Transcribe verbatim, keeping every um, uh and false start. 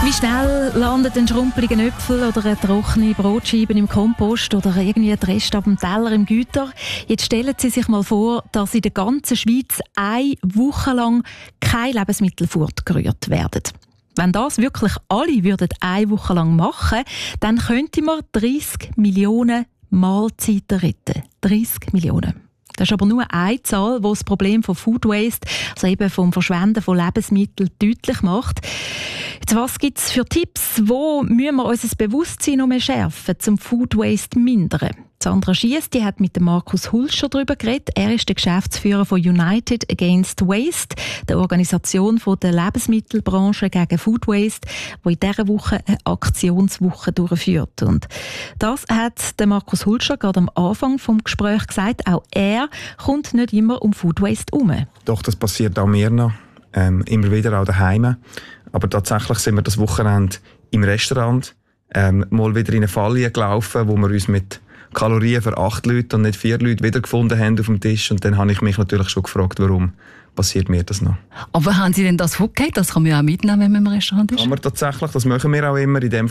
Wie schnell landet ein schrumpeliger Äpfel oder eine trockene Brotscheibe im Kompost oder irgendwie ein Rest ab dem Teller im Güter? Jetzt stellen Sie sich mal vor, dass in der ganzen Schweiz eine Woche lang keine Lebensmittel fortgerührt werden. Wenn das wirklich alle würden eine Woche lang machen, dann könnte man dreißig Millionen Mahlzeiten retten. dreißig Millionen. Das ist aber nur eine Zahl, die das Problem von Food Waste, also eben vom Verschwenden von Lebensmitteln, deutlich macht. Jetzt, was gibt es für Tipps? Wo müssen wir unser Bewusstsein noch mehr schärfen, um Food Waste zu mindern? Sandra Schiess, die hat mit dem Markus Hulscher darüber geredet. Er ist der Geschäftsführer von United Against Waste, der Organisation von der Lebensmittelbranche gegen Food Waste, die in dieser Woche eine Aktionswoche durchführt. Und das hat der Markus Hulscher gerade am Anfang des Gesprächs gesagt. Auch er kommt nicht immer um Food Waste herum. Doch, das passiert auch mir noch. Ähm, immer wieder auch daheim. Aber tatsächlich sind wir das Wochenende im Restaurant ähm, mal wieder in eine Falle gelaufen, wo wir uns mit Kalorien für acht Leute und nicht vier Leute wiedergefunden haben auf dem Tisch. Und dann habe ich mich natürlich schon gefragt, warum passiert mir das noch. Aber haben Sie denn das vorgegeben? Das kann man ja auch mitnehmen, wenn man im Restaurant ist? Kann man tatsächlich, das machen wir auch immer. In dem